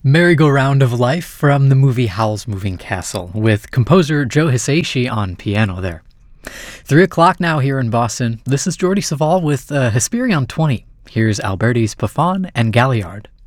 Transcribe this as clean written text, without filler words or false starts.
Merry-Go-Round of Life from the movie Howl's Moving Castle, with composer Joe Hisaishi on piano there. 3 o'clock now here in Boston. This is Jordy Savall with Hesperion 20. Here's Alberti's Pafon and Galliard.